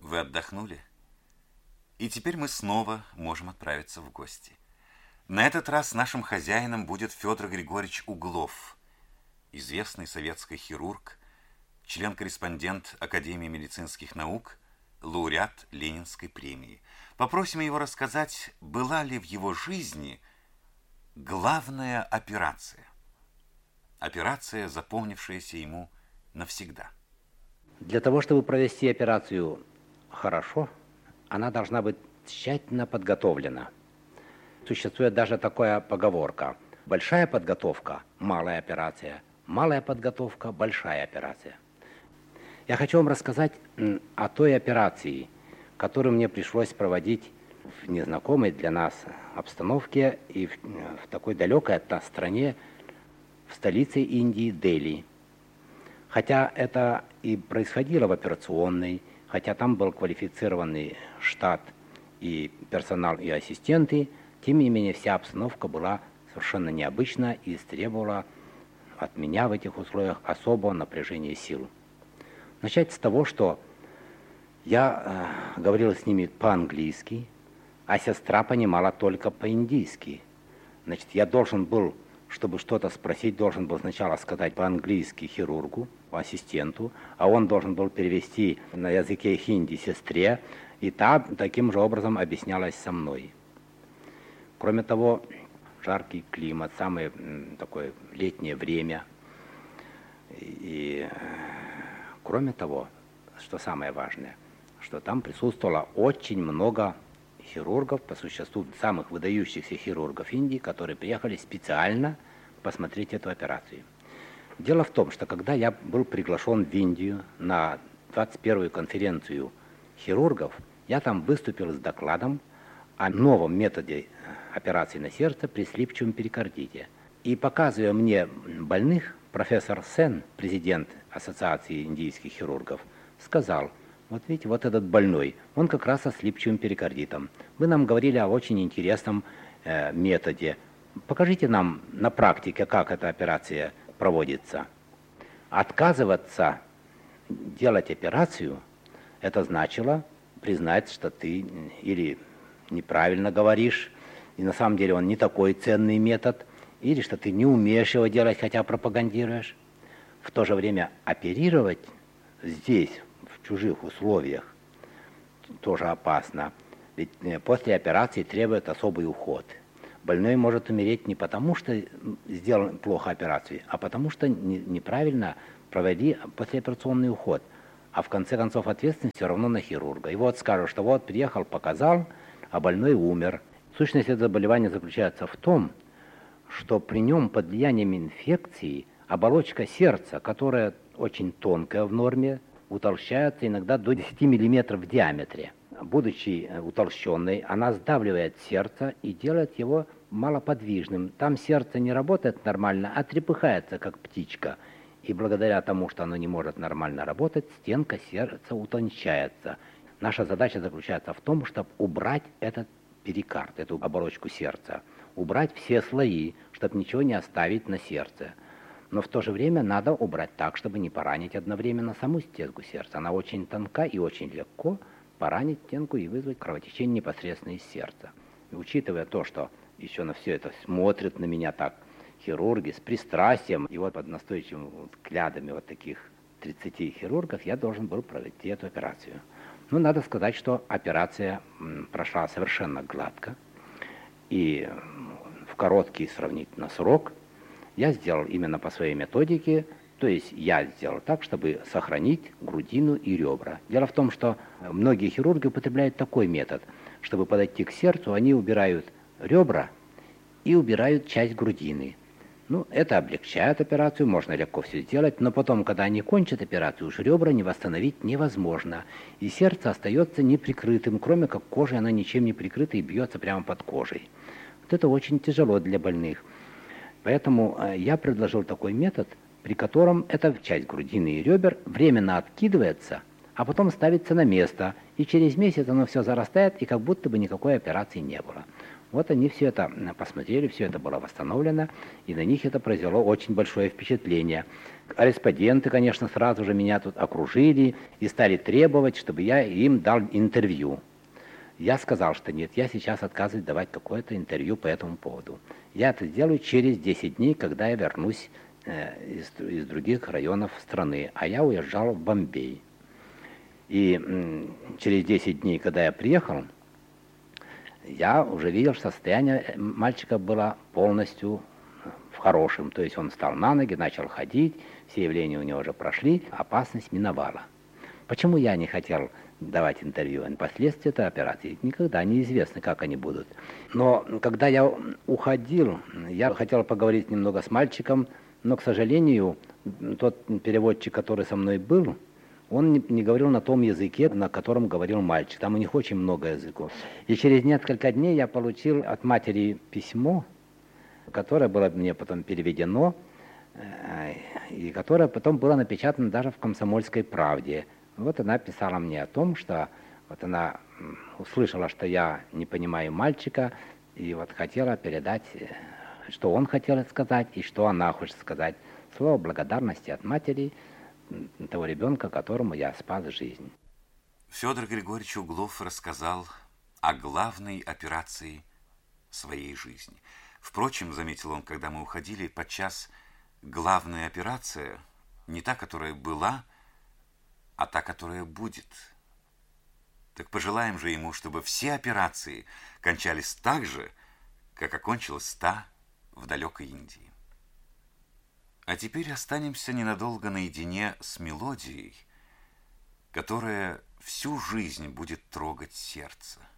Вы отдохнули? И теперь мы снова можем отправиться в гости. На этот раз нашим хозяином будет Федор Григорьевич Углов, известный советский хирург, член-корреспондент Академии медицинских наук, лауреат Ленинской премии. Попросим его рассказать, была ли в его жизни главная операция. Операция, запомнившаяся ему навсегда. Для того, чтобы провести операцию хорошо, она должна быть тщательно подготовлена. Существует даже такая поговорка: большая подготовка – малая операция, малая подготовка – большая операция. Я хочу вам рассказать о той операции, которую мне пришлось проводить в незнакомой для нас обстановке и в такой далекой от нас стране, в столице Индии Дели. Хотя это и происходило в операционной, хотя там был квалифицированный штат и персонал, и ассистенты, тем не менее вся обстановка была совершенно необычна и требовала от меня в этих условиях особого напряжения сил. Начать с того, что я говорил с ними по-английски, а сестра понимала только по-индийски. Значит, я должен был, чтобы что-то спросить, должен был сначала сказать по-английски хирургу, ассистенту, а он должен был перевести на языке хинди сестре, и та таким же образом объяснялась со мной. Кроме того, жаркий климат, самое такое летнее время. И кроме того, что самое важное, что там присутствовало очень много хирургов, по существу самых выдающихся хирургов Индии, которые приехали специально посмотреть эту операцию. Дело в том, что когда я был приглашен в Индию на 21-ю конференцию хирургов, я там выступил с докладом о новом методе операции на сердце при слипчивом перикардите. И показывая мне больных, профессор Сен, президент Ассоциации индийских хирургов, сказал: вот видите, вот этот больной, он как раз со слипчивым перикардитом. Вы нам говорили о очень интересном методе. Покажите нам на практике, как эта операция проводится. Отказываться делать операцию, это значило признать, что ты или неправильно говоришь, и на самом деле он не такой ценный метод, или что ты не умеешь его делать, хотя пропагандируешь. В то же время оперировать здесь, в чужих условиях, тоже опасно. Ведь после операции требует особый уход. Больной может умереть не потому, что сделал плохо операцию, а потому что неправильно провели послеоперационный уход. А в конце концов ответственность все равно на хирурга. И вот скажут, что вот приехал, показал, а больной умер. Сущность этого заболевания заключается в том, что при нем под влиянием инфекции оболочка сердца, которая очень тонкая в норме, утолщается иногда до 10 мм в диаметре. Будучи утолщенной, она сдавливает сердце и делает его малоподвижным. Там сердце не работает нормально, а трепыхается, как птичка. И благодаря тому, что оно не может нормально работать, стенка сердца утончается. Наша задача заключается в том, чтобы убрать этот перикард, эту оболочку сердца, убрать все слои, чтобы ничего не оставить на сердце. Но в то же время надо убрать так, чтобы не поранить одновременно саму стенку сердца. Она очень тонка и очень легко поранить стенку и вызвать кровотечение непосредственно из сердца. И учитывая то, что еще на все это смотрят на меня так хирурги с пристрастием, и вот под настойчивыми взглядами вот таких 30 хирургов я должен был провести эту операцию. Ну, надо сказать, что операция прошла совершенно гладко, и в короткий сравнительно срок я сделал именно по своей методике, то есть я сделал так, чтобы сохранить грудину и ребра. Дело в том, что многие хирурги употребляют такой метод, чтобы подойти к сердцу, они убирают ребра и убирают часть грудины. Ну, это облегчает операцию, можно легко все сделать, но потом, когда они кончат операцию, уж ребра не восстановить невозможно. И сердце остается неприкрытым, кроме как кожей, оно ничем не прикрыто и бьется прямо под кожей. Вот это очень тяжело для больных. Поэтому я предложил такой метод, при котором эта часть грудины и ребер временно откидывается, а потом ставится на место, и через месяц оно все зарастает, и как будто бы никакой операции не было. Вот они все это посмотрели, все это было восстановлено, и на них это произвело очень большое впечатление. Корреспонденты, конечно, сразу же меня тут окружили и стали требовать, чтобы я им дал интервью. Я сказал, что нет, я сейчас отказываюсь давать какое-то интервью по этому поводу. Я это сделаю через 10 дней, когда я вернусь из других районов страны, а я уезжал в Бомбей. И через 10 дней, когда я приехал, я уже видел, что состояние мальчика было полностью в хорошем. То есть он встал на ноги, начал ходить, все явления у него уже прошли, опасность миновала. Почему я не хотел давать интервью? Последствия этой операции никогда неизвестно, как они будут. Но когда я уходил, я хотел поговорить немного с мальчиком, но, к сожалению, тот переводчик, который со мной был, он не говорил на том языке, на котором говорил мальчик. Там у них очень много языков. И через несколько дней я получил от матери письмо, которое было мне потом переведено, и которое потом было напечатано даже в «Комсомольской правде». Вот она писала мне о том, что вот она услышала, что я не понимаю мальчика, и вот хотела передать, что он хотел сказать, и что она хочет сказать. Слово благодарности от матери того ребенка, которому я спас жизнь. Федор Григорьевич Углов рассказал о главной операции своей жизни. Впрочем, заметил он, когда мы уходили, подчас главная операция не та, которая была, а та, которая будет. Так пожелаем же ему, чтобы все операции кончались так же, как окончилась та в далекой Индии. А теперь останемся ненадолго наедине с мелодией, которая всю жизнь будет трогать сердце.